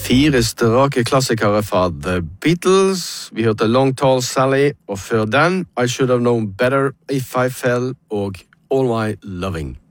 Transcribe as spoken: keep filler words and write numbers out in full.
Fire strake klassikere fra The Beatles. Vi hørte Long Tall Sally, og før den I Should Have Known Better If I Fell og All My Loving.